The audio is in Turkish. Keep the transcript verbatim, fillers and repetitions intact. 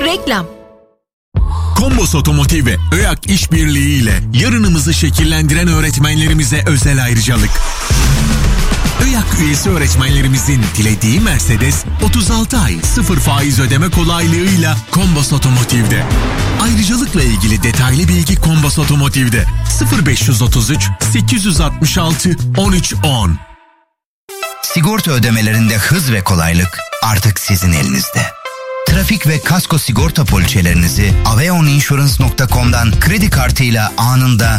Reklam. Kombos Otomotiv ve ÖYAK işbirliği ile yarınımızı şekillendiren öğretmenlerimize özel ayrıcalık. ÖYAK üyesi öğretmenlerimizin dilediği Mercedes otuz altı ay sıfır faiz ödeme kolaylığıyla Kombos Otomotiv'de. Ayrıcalıkla ilgili detaylı bilgi Kombos Otomotiv'de. sıfır beş otuz üç sekiz altı altı on üç on. Sigorta ödemelerinde hız ve kolaylık artık sizin elinizde. Trafik ve kasko sigorta poliçelerinizi aveoninsurance nokta com'dan kredi kartıyla anında